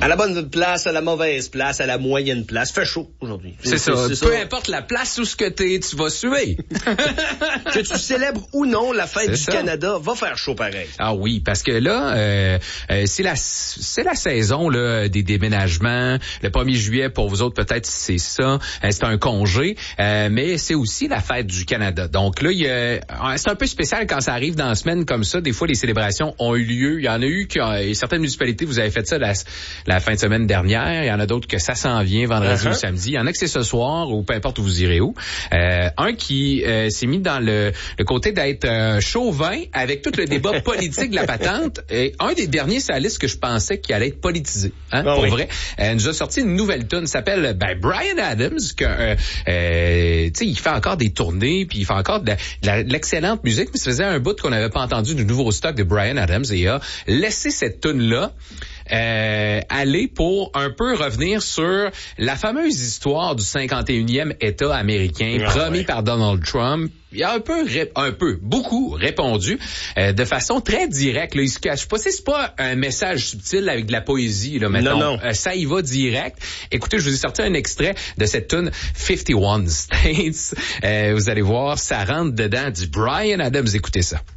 À la bonne place, à la mauvaise place, à la moyenne place. Fait chaud aujourd'hui. C'est ça. Peu importe la place où ce que t'es, tu vas suer. Que tu célèbres ou non la fête du Canada, va faire chaud pareil. Ah oui, parce que là, c'est la saison là des déménagements. Le 1er juillet, pour vous autres, peut-être c'est ça. C'est un congé. Mais c'est aussi la fête du Canada. Donc là, c'est un peu spécial quand ça arrive dans la semaine comme ça. Des fois, les célébrations ont eu lieu. Il y en a eu certaines municipalités, vous avez fait ça la fin de semaine dernière. Il y en a d'autres que ça s'en vient vendredi ou samedi. Il y en a que c'est ce soir ou peu importe où vous irez où. Un qui s'est mis dans le côté d'être chauvin avec tout le débat politique de la patente. Et un des derniers sur la liste que je pensais qu'il allait être politisé. Pour vrai. Nous a sorti une nouvelle tune. S'appelle Bryan Adams. Que il fait encore des tournées puis il fait encore de l'excellente musique. Mais ça faisait un bout qu'on n'avait pas entendu du nouveau stock de Bryan Adams et il a laissé cette tune-là aller pour un peu revenir sur la fameuse histoire du 51e État américain promis par Donald Trump. Il a beaucoup répondu de façon très directe. Là, il se cache pas. C'est pas un message subtil avec de la poésie. Là, mettons. Non. Ça y va direct. Écoutez, je vous ai sorti un extrait de cette tune 51 States. Vous allez voir, ça rentre dedans du Bryan Adams. Écoutez ça.